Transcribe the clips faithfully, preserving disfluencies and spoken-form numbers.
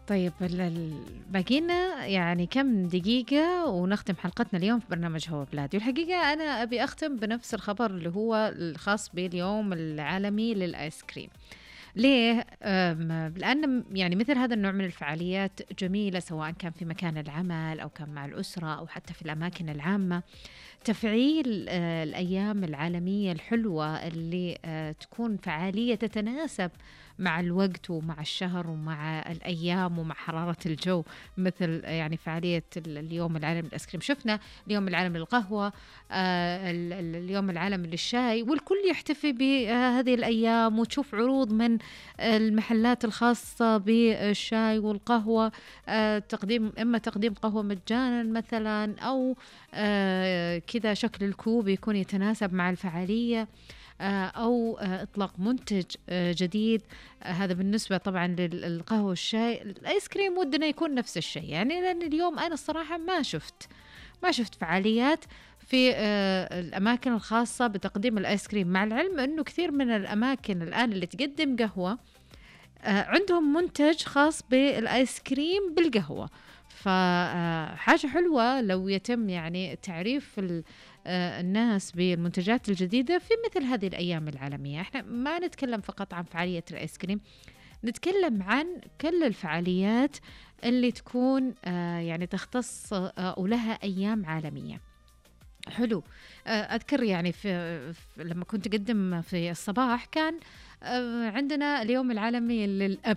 طيب ال ال باقي لنا يعني كم دقيقة ونختم حلقتنا اليوم في برنامج هوا بلادي، والحقيقة أنا أبي أختم بنفس الخبر اللي هو الخاص باليوم العالمي للآيس كريم. ليه؟ آمم، لأن يعني مثل هذا النوع من الفعاليات جميلة، سواء كان في مكان العمل أو كان مع الأسرة أو حتى في الأماكن العامة. تفعيل آآ الأيام العالمية الحلوة اللي آآ تكون فعالية تتناسب مع الوقت ومع الشهر ومع الأيام ومع حرارة الجو، مثل يعني فعالية ال اليوم العالمي للآيس كريم. شفنا اليوم العالمي للقهوة، آآ ال ال اليوم العالمي للشاي، والكل يحتفي بهذه الأيام، وتشوف عروض من المحلات الخاصة بالشاي والقهوة، آآ تقديم إما تقديم قهوة مجانًا مثلًا، أو آآ كذا شكل الكوب يكون يتناسب مع الفعالية، آآ أو آآ إطلاق منتج آآ جديد. آآ هذا بالنسبة طبعًا للقهوة والشاي. الآيس كريم ودنا يكون نفس الشيء، يعني لأن اليوم أنا الصراحة ما شُفت ما شُفت فعاليات في آآ الأماكن الخاصة بتقديم الآيس كريم، مع العلم إنه كثير من الأماكن الآن اللي تقدّم قهوة آآ عندهم منتج خاص بالآيس كريم بالقهوة. ف آآ حاجة حلوة لو يتم يعني تعريف ال آآ الناس بالمنتجات الجديدة في مثل هذه الأيام العالمية. إحنا ما نتكلم فقط عن فعالية الآيس كريم، نتكلم عن كل الفعاليات اللي تكون آآ يعني تختص آآ ولها أيام عالمية. حلو. آآ أذكر يعني في ف لمّا كنت أقدّم في الصباح كان آآ عندنا اليوم العالمي للأب،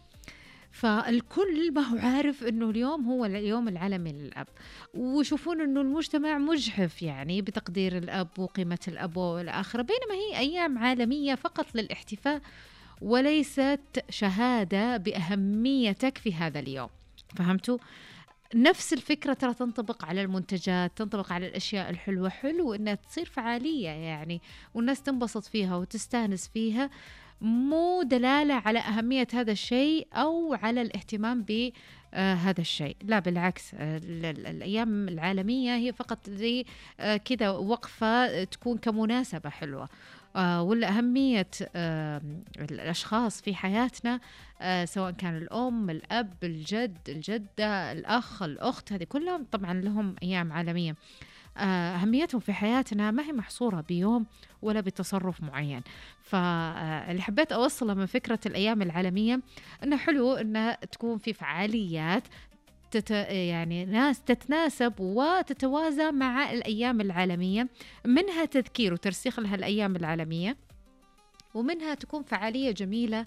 فالكل ما هو عارف إنه اليوم هو اليوم العالمي للأب، ويشوفون إنه المجتمع مُجحف يعني بتقدير الأب وقيمة الأب وإلى آخره، بينما هي أيام عالمية فقط للاحتفاء وليست شهادة بأهميتك في هذا اليوم. فهمتوا؟ نفس الفكرة ترى تنطبق على المنتجات، تنطبق على الأشياء الحلوة. حلو إنها تصير فعالية يعني والناس تنبسط فيها وتستانس فيها، مو دلالة على أهمية هذا الشيء أو على الاهتمام ب آه هذا الشيء. لا بالعكس، آه ال- ال- الأيام العالمية هي فقط زي آه كذا وقفة تكون كمناسبة حلوة. آه ولا أهمية آه الأشخاص في حياتنا، آه سواء كان الأم، الأب، الجد، الجدة، الأخ، الأخت، هذه كلهم طبعا لهم أيام عالمية. آه، أهميتهم في حياتنا ما هي محصورة بيوم ولا بتصرف معين. فاللي حبيت أوصله من فكرة الأيام العالمية أنه حلو أنها تكون في فعاليات تت... يعني ناس تتناسب وتتوازى مع الأيام العالمية، منها تذكير وترسيخ لها الأيام العالمية، ومنها تكون فعالية جميلة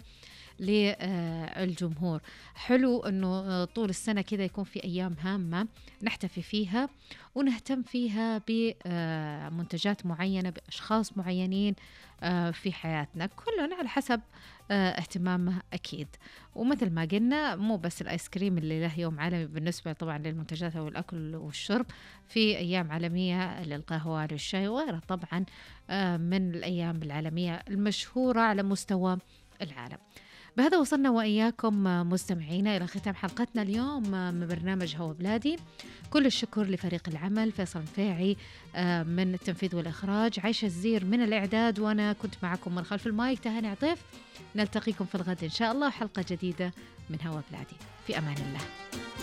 للجمهور. حلو أنه طول السنة كذا يكون في أيام هامة نحتفي فيها ونهتم فيها بمنتجات معينة بأشخاص معينين في حياتنا، كلنا على حسب اهتمامه أكيد. ومثل ما قلنا مو بس الآيس كريم اللي له يوم عالمي بالنسبة طبعا للمنتجات أو الأكل والشرب، في أيام عالمية للقهوة للشاي وغيرها طبعا من الأيام العالمية المشهورة على مستوى العالم. بهذا وصلنا وإياكم مستمعينا إلى ختام حلقتنا اليوم من برنامج هوا بلادي. كل الشكر لفريق العمل، فيصل نفيعي من التنفيذ والإخراج، عيشة الزير من الإعداد، وأنا كنت معكم من خلف المايك تهاني عطيف. نلتقيكم في الغد إن شاء الله حلقة جديدة من هوا بلادي. في أمان الله.